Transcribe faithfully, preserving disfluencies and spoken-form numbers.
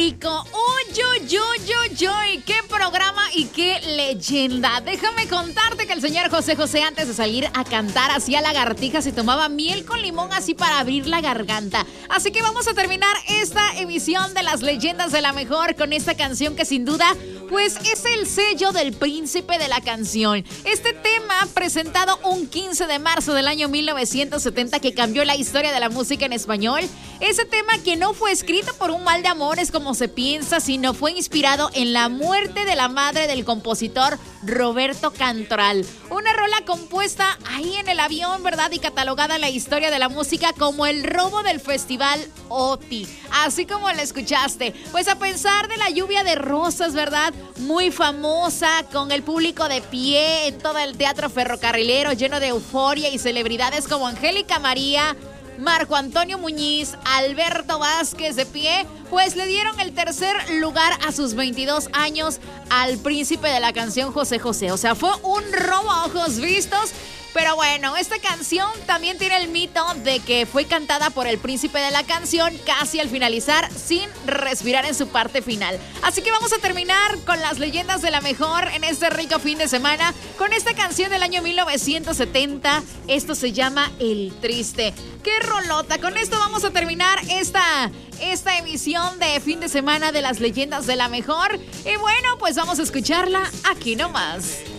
rico! ¡Uy, uy, uy, uy, uy! ¡Qué programa y qué leyenda! Déjame contarte que el señor José José, antes de salir a cantar, hacía lagartijas y tomaba miel con limón así para abrir la garganta. Así que vamos a terminar esta emisión de las leyendas de la mejor con esta canción que sin duda, pues es el sello del príncipe de la canción. Este tema presentado un quince de marzo del año mil novecientos setenta que cambió la historia de la música en español. Ese tema que no fue escrito por un mal de amores como se piensa, sino fue inspirado en la muerte de la madre del compositor Roberto Cantoral. Una rola compuesta ahí en el avión, ¿verdad? Y catalogada en la historia de la música como el robo del festival O T I. Así como la escuchaste. Pues a pesar de la lluvia de rosas, ¿verdad? Muy famosa, con el público de pie en todo el teatro ferrocarrilero, lleno de euforia y celebridades como Angélica María, Marco Antonio Muñiz, Alberto Vázquez de pie, pues le dieron el tercer lugar a sus veintidós años al príncipe de la canción José José. O sea, fue un robo a ojos vistos. Pero bueno, esta canción también tiene el mito de que fue cantada por el príncipe de la canción casi al finalizar, sin respirar en su parte final. Así que vamos a terminar con las leyendas de la mejor en este rico fin de semana con esta canción del año mil novecientos setenta. Esto se llama El Triste. ¡Qué rolota! Con esto vamos a terminar esta, esta emisión de fin de semana de las leyendas de la mejor. Y bueno, pues vamos a escucharla aquí nomás.